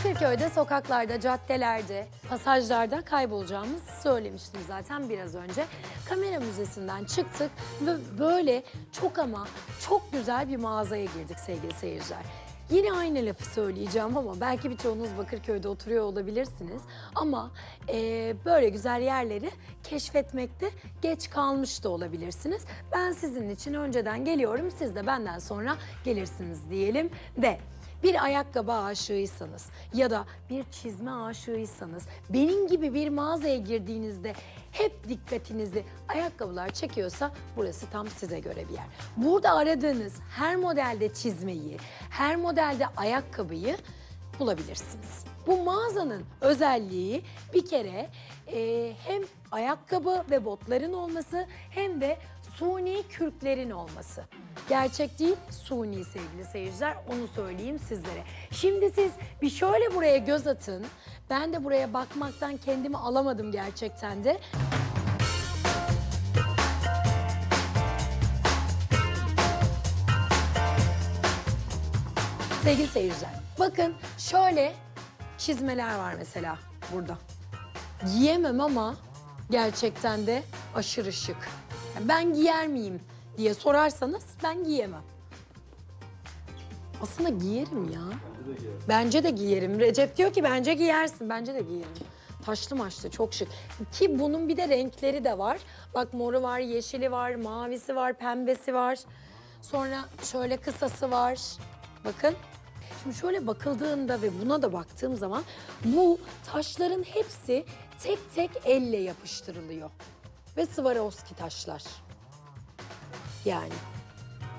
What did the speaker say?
Bakırköy'de sokaklarda, caddelerde, pasajlarda kaybolacağımızı söylemiştim zaten biraz önce. Kamera müzesinden çıktık ve böyle çok ama çok güzel bir mağazaya girdik sevgili seyirciler. Yine aynı lafı söyleyeceğim ama belki birçoğunuz Bakırköy'de oturuyor olabilirsiniz. Ama böyle güzel yerleri keşfetmekte geç kalmış da olabilirsiniz. Ben sizin için önceden geliyorum, siz de benden sonra gelirsiniz diyelim ve bir ayakkabı aşığıysanız ya da bir çizme aşığıysanız, benim gibi bir mağazaya girdiğinizde hep dikkatinizi ayakkabılar çekiyorsa burası tam size göre bir yer. Burada aradığınız her modelde çizmeyi, her modelde ayakkabıyı bulabilirsiniz. Bu mağazanın özelliği bir kere hem ayakkabı ve botların olması hem de suni kürklerin olması. Gerçek değil, suni sevgili seyirciler, onu söyleyeyim sizlere. Şimdi siz bir şöyle buraya göz atın. Ben de buraya bakmaktan kendimi alamadım gerçekten de. Sevgili seyirciler, bakın şöyle çizmeler var mesela burada. Giyemem ama gerçekten de aşırı şık. Ben giyer miyim diye sorarsanız ben giyemem. Aslında giyerim ya. Bence de giyerim. Recep diyor ki bence giyersin. Bence de giyerim. Taşlı maçlı çok şık. Ki bunun bir de renkleri de var. Bak moru var, yeşili var, mavisi var, pembesi var. Sonra şöyle kısası var. Bakın. Şimdi şöyle bakıldığında ve buna da baktığım zaman bu taşların hepsi tek tek elle yapıştırılıyor. Ve Swarovski taşlar. Yani